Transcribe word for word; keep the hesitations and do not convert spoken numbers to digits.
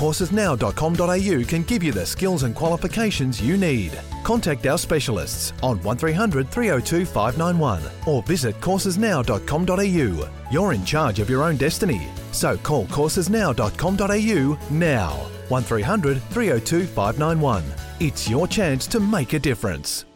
courses now dot com dot a u can give you the skills and qualifications you need. Contact our specialists on one three hundred, three oh two, five nine one or visit courses now dot com dot a u. You're in charge of your own destiny, so call courses now dot com dot a u now. one three hundred, three oh two, five nine one. It's your chance to make a difference.